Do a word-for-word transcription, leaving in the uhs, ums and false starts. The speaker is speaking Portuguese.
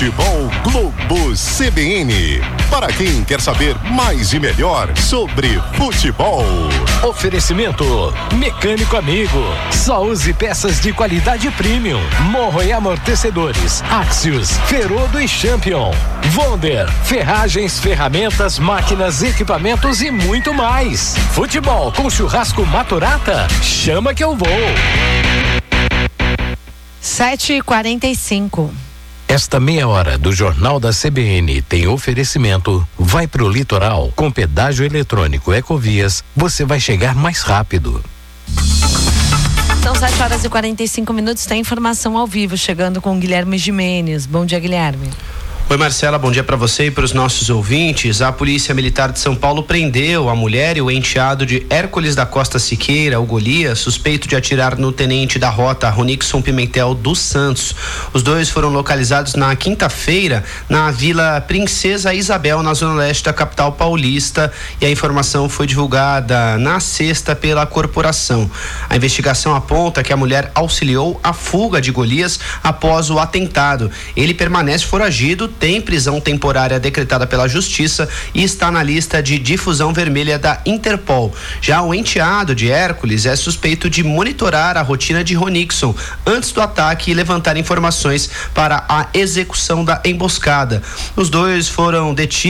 Futebol Globo C B N. Para quem quer saber mais e melhor sobre futebol. Oferecimento Mecânico Amigo. Só use peças de qualidade premium. Morro e amortecedores. Axios, Ferodo e Champion. Wonder, ferragens, ferramentas, máquinas, equipamentos e muito mais. Futebol com churrasco Maturata? Chama que eu vou. sete e quarenta e cinco. Esta meia hora do Jornal da C B N tem oferecimento. Vai pro litoral. Com pedágio eletrônico Ecovias, você vai chegar mais rápido. São sete horas e quarenta e cinco minutos. Tem informação ao vivo chegando com o Guilherme Gimenez. Bom dia, Guilherme. Oi, Marcela, bom dia para você e para os nossos ouvintes. A Polícia Militar de São Paulo prendeu a mulher e o enteado de Hércules da Costa Siqueira, o Golias, suspeito de atirar no tenente da rota Ronixon Pimentel dos Santos. Os dois foram localizados na quinta-feira na Vila Princesa Isabel, na zona leste da capital paulista, e a informação foi divulgada na sexta pela corporação. A investigação aponta que a mulher auxiliou a fuga de Golias após o atentado. Ele permanece foragido, tem prisão temporária decretada pela Justiça e está na lista de difusão vermelha da Interpol. Já o enteado de Hércules é suspeito de monitorar a rotina de Ronixon antes do ataque e levantar informações para a execução da emboscada. Os dois foram detidos